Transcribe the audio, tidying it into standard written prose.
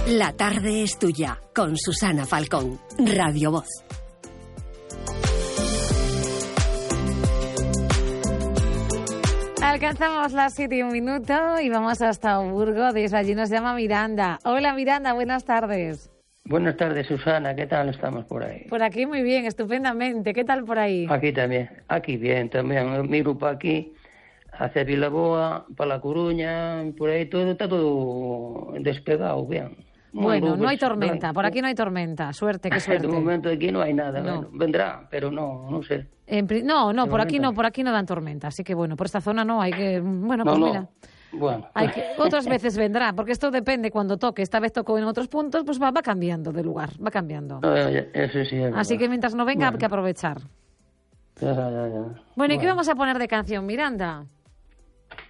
La tarde es tuya, con Susana Falcón, Radio Voz. Alcanzamos las 7 y 1 minuto y vamos hasta Burgos. Desde allí nos llama Miranda. Hola Miranda, buenas tardes. Buenas tardes, Susana. ¿Qué tal estamos por ahí? Por aquí muy bien, estupendamente. ¿Qué tal por ahí? Aquí también. Aquí bien también. Miro para aquí, hacia Vilaboa, para La Coruña, por ahí todo está todo despegado, bien. Bueno, no hay tormenta. Por aquí no hay tormenta. Suerte, qué suerte. De momento aquí no hay nada. No. Bueno, vendrá, pero no sé. No, por aquí no dan tormenta. Así que bueno, por esta zona no hay que... Bueno, pues mira... Bueno. Otras veces vendrá, porque esto depende cuando toque. Esta vez tocó en otros puntos, pues va cambiando de lugar, va cambiando. Eso sí es Así verdad. que mientras no venga, hay que aprovechar. Ya. Bueno, ¿y qué vamos a poner de canción, Miranda?